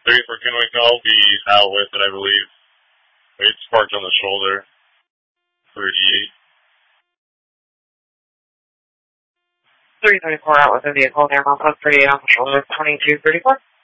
34 Kennewick, I'll be out with it, I believe. It's parked on the shoulder. 38. 334 out with a vehicle there, Mount 38 on the shoulder, 2234.